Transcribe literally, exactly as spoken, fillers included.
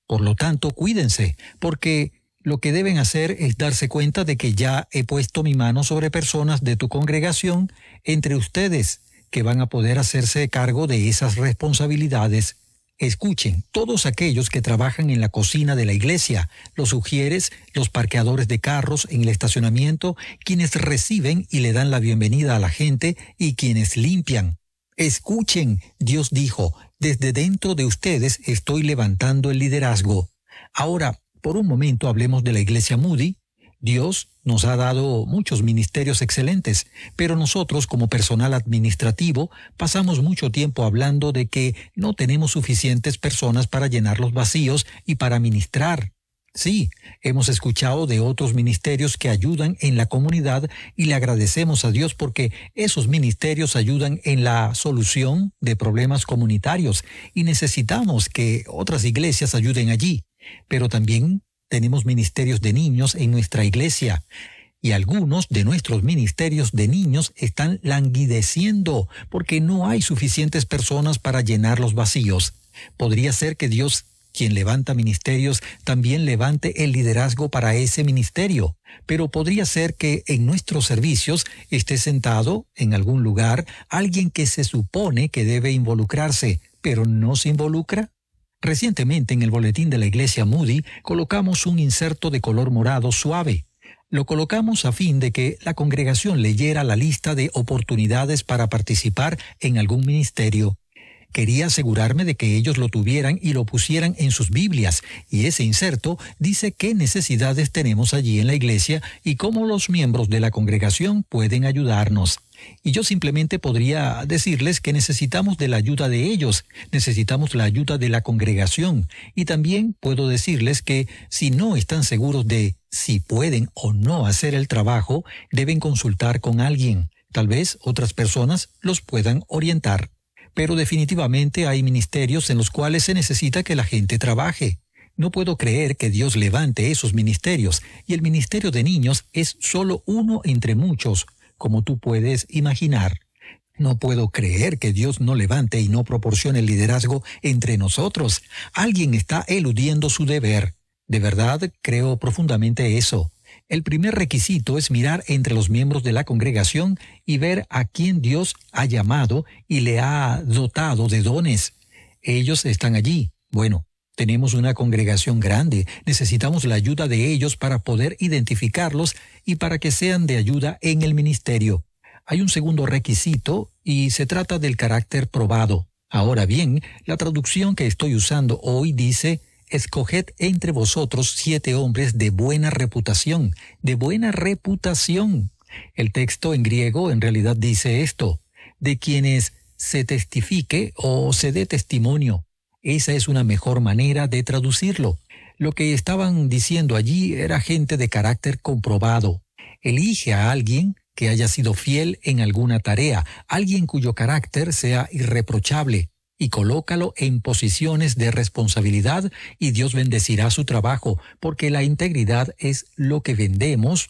Por lo tanto, cuídense, porque lo que deben hacer es darse cuenta de que ya he puesto mi mano sobre personas de tu congregación entre ustedes, que van a poder hacerse cargo de esas responsabilidades. Escuchen, todos aquellos que trabajan en la cocina de la iglesia, los ujieres, los parqueadores de carros en el estacionamiento, quienes reciben y le dan la bienvenida a la gente y quienes limpian. Escuchen, Dios dijo, desde dentro de ustedes estoy levantando el liderazgo. Ahora, por un momento hablemos de la iglesia Moody. Dios nos ha dado muchos ministerios excelentes, pero nosotros como personal administrativo pasamos mucho tiempo hablando de que no tenemos suficientes personas para llenar los vacíos y para ministrar. Sí, hemos escuchado de otros ministerios que ayudan en la comunidad y le agradecemos a Dios porque esos ministerios ayudan en la solución de problemas comunitarios y necesitamos que otras iglesias ayuden allí. Pero también tenemos ministerios de niños en nuestra iglesia y algunos de nuestros ministerios de niños están languideciendo porque no hay suficientes personas para llenar los vacíos. Podría ser que Dios, quien levanta ministerios, también levante el liderazgo para ese ministerio, pero podría ser que en nuestros servicios esté sentado en algún lugar alguien que se supone que debe involucrarse, pero no se involucra. Recientemente en el boletín de la iglesia Moody colocamos un inserto de color morado suave. Lo colocamos a fin de que la congregación leyera la lista de oportunidades para participar en algún ministerio. Quería asegurarme de que ellos lo tuvieran y lo pusieran en sus Biblias, y ese inserto dice qué necesidades tenemos allí en la iglesia y cómo los miembros de la congregación pueden ayudarnos. Y yo simplemente podría decirles que necesitamos de la ayuda de ellos, necesitamos la ayuda de la congregación, y también puedo decirles que si no están seguros de si pueden o no hacer el trabajo, deben consultar con alguien. Tal vez otras personas los puedan orientar. Pero definitivamente hay ministerios en los cuales se necesita que la gente trabaje. No puedo creer que Dios levante esos ministerios, y el ministerio de niños es solo uno entre muchos, como tú puedes imaginar. No puedo creer que Dios no levante y no proporcione el liderazgo entre nosotros. Alguien está eludiendo su deber. De verdad, creo profundamente eso. El primer requisito es mirar entre los miembros de la congregación y ver a quién Dios ha llamado y le ha dotado de dones. Ellos están allí. Bueno, tenemos una congregación grande. Necesitamos la ayuda de ellos para poder identificarlos y para que sean de ayuda en el ministerio. Hay un segundo requisito y se trata del carácter probado. Ahora bien, la traducción que estoy usando hoy dice: escoged entre vosotros siete hombres de buena reputación, de buena reputación. El texto en griego en realidad dice esto: de quienes se testifique o se dé testimonio. Esa es una mejor manera de traducirlo. Lo que estaban diciendo allí era gente de carácter comprobado. Elige a alguien que haya sido fiel en alguna tarea, alguien cuyo carácter sea irreprochable, y colócalo en posiciones de responsabilidad y Dios bendecirá su trabajo, porque la integridad es lo que vendemos